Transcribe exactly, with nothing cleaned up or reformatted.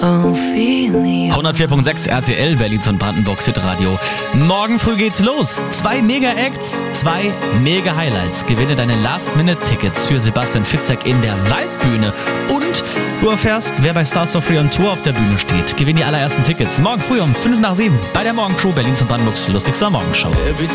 hundertvier Komma sechs R T L, Berlins und Brandenburgs Hitradio. Morgen früh geht's los. Zwei Mega-Acts, zwei Mega-Highlights. Gewinne deine Last-Minute-Tickets für Sebastian Fitzek in der Waldbühne. Und du erfährst, wer bei Stars for Free on Tour auf der Bühne steht. Gewinne die allerersten Tickets morgen früh um fünf nach sieben bei der Morgencrew, Berlins und Brandenburgs lustigster Morgenshow.